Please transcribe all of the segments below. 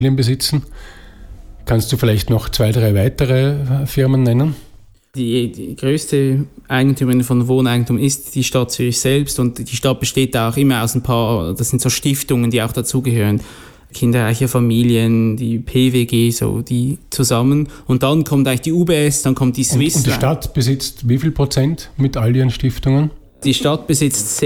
besitzen. Kannst du vielleicht noch 2, 3 weitere Firmen nennen? Die größte Eigentümerin von Wohneigentum ist die Stadt Zürich selbst und die Stadt besteht auch immer aus ein paar, das sind so Stiftungen, die auch dazugehören. Kinderreiche Familien, die PWG, so die zusammen. Und dann kommt eigentlich die UBS, dann kommt die Swiss. Und die Stadt besitzt wie viel Prozent mit all ihren Stiftungen? Die Stadt besitzt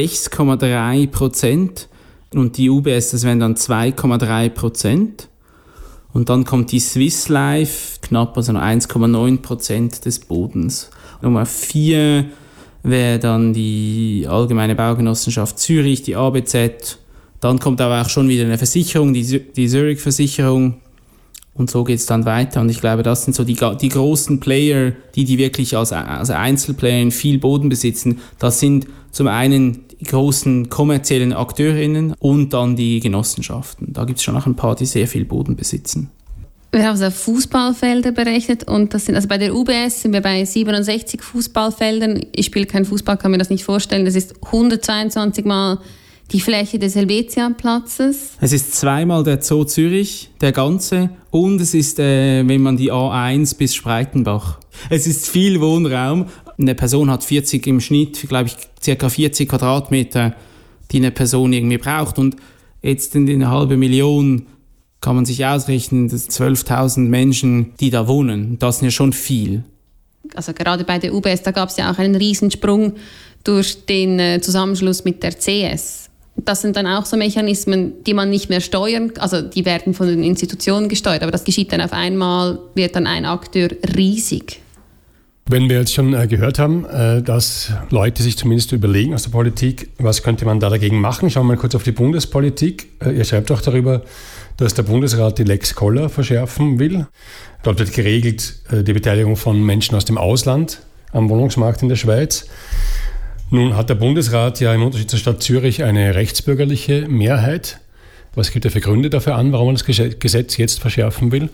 6,3% und die UBS, das wären dann 2,3%. Und dann kommt die Swiss Life, knapp, also noch 1,9% des Bodens. Nummer 4 wäre dann die Allgemeine Baugenossenschaft Zürich, die ABZ. Dann kommt aber auch schon wieder eine Versicherung, die Zürich-Versicherung. Und so geht es dann weiter. Und ich glaube, das sind so die großen Player, die wirklich als Einzelplayer in viel Boden besitzen. Das sind zum einen die großen kommerziellen AkteurInnen und dann die Genossenschaften. Da gibt es schon noch ein paar, die sehr viel Boden besitzen. Wir haben so Fußballfelder berechnet und das sind, also bei der UBS sind wir bei 67 Fußballfeldern. Ich spiele keinen Fußball, kann mir das nicht vorstellen. Das ist 122 Mal die Fläche des Helvetia-Platzes. Es ist 2-mal der Zoo Zürich, der ganze, und es ist, wenn man die A1 bis Spreitenbach. Es ist viel Wohnraum. Eine Person hat 40 im Schnitt, glaube ich, ca. 40 Quadratmeter, die eine Person irgendwie braucht. Und jetzt in eine 500.000 kann man sich ausrechnen, dass 12.000 Menschen, die da wohnen. Das sind ja schon viel. Also gerade bei der UBS, da gab es ja auch einen Riesensprung durch den Zusammenschluss mit der CS. Das sind dann auch so Mechanismen, die man nicht mehr steuern, also die werden von den Institutionen gesteuert, aber das geschieht dann auf einmal, wird dann ein Akteur riesig. Wenn wir jetzt schon gehört haben, dass Leute sich zumindest überlegen aus der Politik, was könnte man da dagegen machen, schauen wir mal kurz auf die Bundespolitik. Ihr schreibt auch darüber, dass der Bundesrat die Lex Koller verschärfen will. Dort wird geregelt die Beteiligung von Menschen aus dem Ausland am Wohnungsmarkt in der Schweiz. Nun hat der Bundesrat ja im Unterschied zur Stadt Zürich eine rechtsbürgerliche Mehrheit. Was gibt er für Gründe dafür an, warum man das Gesetz jetzt verschärfen will?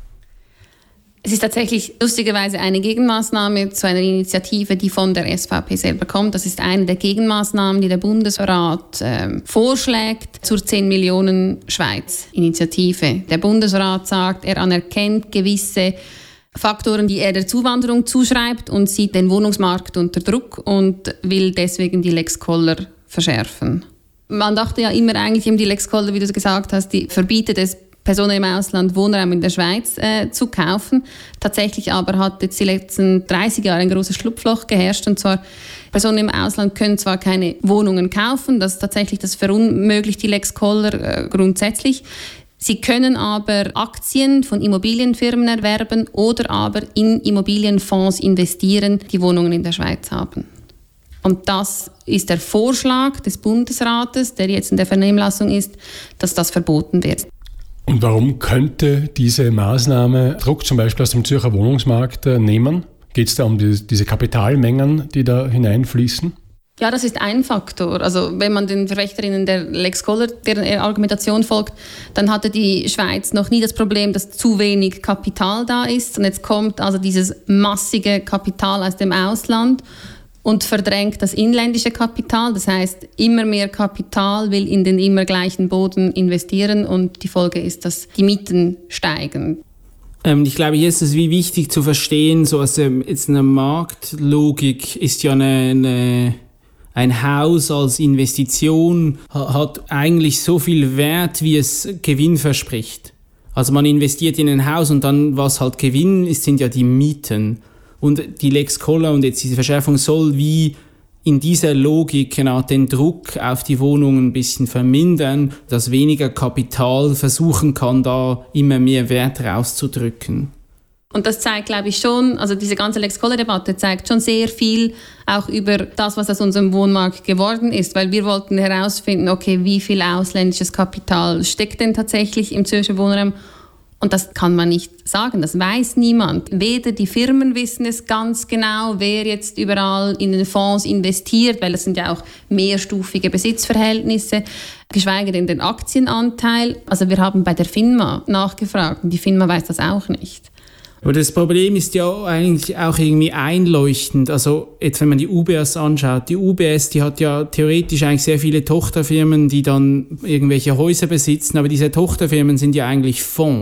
Es ist tatsächlich lustigerweise eine Gegenmaßnahme zu einer Initiative, die von der SVP selber kommt. Das ist eine der Gegenmaßnahmen, die der Bundesrat vorschlägt zur 10 Millionen Schweiz-Initiative. Der Bundesrat sagt, er anerkennt gewisse Faktoren, die er der Zuwanderung zuschreibt und sieht den Wohnungsmarkt unter Druck und will deswegen die Lex Koller verschärfen. Man dachte ja immer eigentlich, die Lex Koller, wie du gesagt hast, die verbietet es, Personen im Ausland Wohnraum in der Schweiz zu kaufen. Tatsächlich aber hat jetzt die letzten 30 Jahre ein großes Schlupfloch geherrscht, und zwar Personen im Ausland können zwar keine Wohnungen kaufen, das verunmöglicht die Lex Koller grundsätzlich. Sie können aber Aktien von Immobilienfirmen erwerben oder aber in Immobilienfonds investieren, die Wohnungen in der Schweiz haben. Und das ist der Vorschlag des Bundesrates, der jetzt in der Vernehmlassung ist, dass das verboten wird. Und warum könnte diese Maßnahme Druck zum Beispiel aus dem Zürcher Wohnungsmarkt nehmen? Geht es da um diese Kapitalmengen, die da hineinfließen? Ja, das ist ein Faktor. Also wenn man den Verfechterinnen der Lex Koller, deren Argumentation folgt, dann hatte die Schweiz noch nie das Problem, dass zu wenig Kapital da ist. Und jetzt kommt also dieses massige Kapital aus dem Ausland und verdrängt das inländische Kapital. Das heißt, immer mehr Kapital will in den immer gleichen Boden investieren und die Folge ist, dass die Mieten steigen. Ich glaube, hier ist es wie wichtig zu verstehen, so aus jetzt eine Marktlogik ist ja ein Haus als Investition hat eigentlich so viel Wert, wie es Gewinn verspricht. Also man investiert in ein Haus und dann, was halt Gewinn ist, sind ja die Mieten. Und die Lex Koller und jetzt diese Verschärfung soll wie in dieser Logik genau den Druck auf die Wohnungen ein bisschen vermindern, dass weniger Kapital versuchen kann, da immer mehr Wert rauszudrücken. Und das zeigt, glaube ich, schon, also diese ganze Lex Koller-Debatte zeigt schon sehr viel auch über das, was aus unserem Wohnmarkt geworden ist. Weil wir wollten herausfinden, okay, wie viel ausländisches Kapital steckt denn tatsächlich im Zürcher Wohnraum? Und das kann man nicht sagen, das weiß niemand. Weder die Firmen wissen es ganz genau, wer jetzt überall in den Fonds investiert, weil das sind ja auch mehrstufige Besitzverhältnisse, geschweige denn den Aktienanteil. Also wir haben bei der FINMA nachgefragt und die FINMA weiß das auch nicht. Aber das Problem ist ja eigentlich auch irgendwie einleuchtend. Also jetzt, wenn man die UBS anschaut, die UBS, die hat ja theoretisch eigentlich sehr viele Tochterfirmen, die dann irgendwelche Häuser besitzen, aber diese Tochterfirmen sind ja eigentlich Fonds.